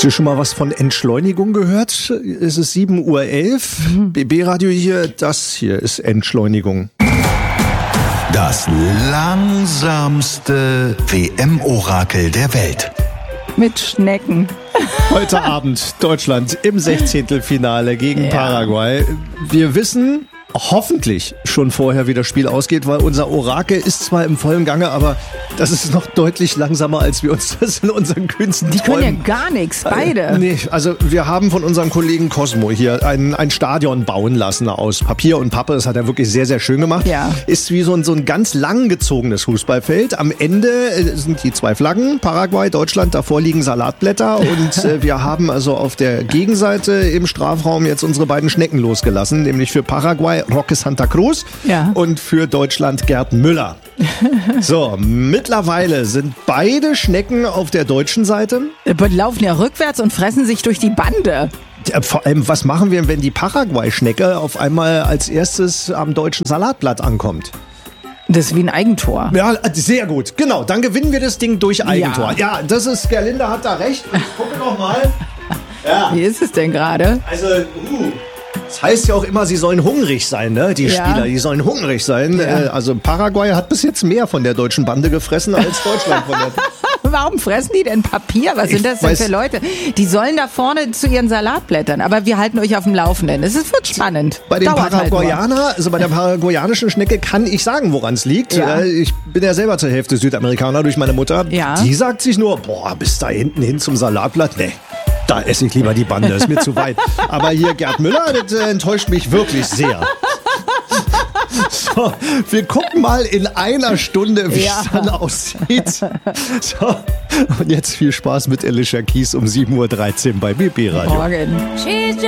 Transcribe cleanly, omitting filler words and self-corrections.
Habt ihr schon mal was von Entschleunigung gehört? Es ist 7:11 Uhr. BB-Radio hier, das hier ist Entschleunigung. Das langsamste WM-Orakel der Welt. Mit Schnecken. Heute Abend Deutschland im 16. Finale gegen Paraguay. Wir wissen hoffentlich schon vorher, wie das Spiel ausgeht, weil unser Orakel ist zwar im vollen Gange, aber das ist noch deutlich langsamer, als wir uns das in unseren Künsten Die träumen. können ja gar nichts, beide. Nee, also wir haben von unserem Kollegen Cosmo hier ein Stadion bauen lassen aus Papier und Pappe. Das hat er wirklich sehr, sehr schön gemacht. Ja. Ist wie so ein ganz lang gezogenes Fußballfeld. Am Ende sind die zwei Flaggen, Paraguay, Deutschland, davor liegen Salatblätter und wir haben also auf der Gegenseite im Strafraum jetzt unsere beiden Schnecken losgelassen, nämlich für Paraguay Roque Santa Cruz und für Deutschland Gerd Müller. So, mittlerweile sind beide Schnecken auf der deutschen Seite. Aber die laufen ja rückwärts und fressen sich durch die Bande. Ja, vor allem, was machen wir, wenn die Paraguay-Schnecke auf einmal als erstes am deutschen Salatblatt ankommt? Das ist wie ein Eigentor. Ja, sehr gut. Genau, dann gewinnen wir das Ding durch Eigentor. Ja, das ist, Gerlinde hat da recht. Ich gucke noch mal. Ja. Wie ist es denn gerade? Also, das heißt ja auch immer, sie sollen hungrig sein, ne? Die Spieler, die sollen hungrig sein. Ja. Also Paraguay hat bis jetzt mehr von der deutschen Bande gefressen als Deutschland von der. Warum fressen die denn Papier? Was sind das denn für Leute? Die sollen da vorne zu ihren Salatblättern. Aber wir halten euch auf dem Laufenden. Es wird spannend. Bei den Dauert Paraguayaner, also bei der paraguayanischen Schnecke kann ich sagen, woran es liegt. Ja. Ich bin ja selber zur Hälfte Südamerikaner durch meine Mutter. Ja. Die sagt sich nur, boah, bis da hinten hin zum Salatblatt, nee. Da esse ich lieber die Bande, ist mir zu weit. Aber hier Gerd Müller, das enttäuscht mich wirklich sehr. So, wir gucken mal in einer Stunde, wie es dann aussieht. So, und jetzt viel Spaß mit Alicia Keys um 7:13 Uhr bei BB Radio. Morgen.